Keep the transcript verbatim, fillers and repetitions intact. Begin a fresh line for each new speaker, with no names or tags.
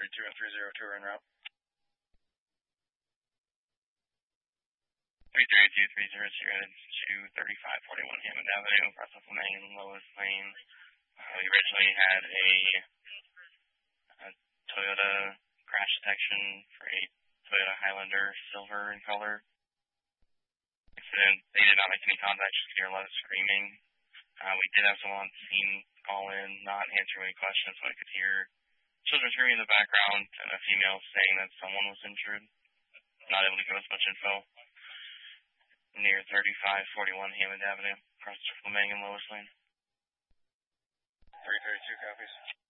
three two and three zero two are en route.
three three two three zero two headed to thirty-five forty-one Hammond Avenue, across the Fleming and Lois Lane. Uh, we originally had a, a Toyota crash detection for a Toyota Highlander silver in color. Accident. They did not make any contact, just hear a lot of screaming. Uh, we did have someone on the scene call in, not answering any questions, so I could hear children screaming in the background and a female saying that someone was injured. Not able to give us much info. Near thirty-five forty-one Hammond Avenue, across the Fleming and Lois Lane.
three thirty-two copies.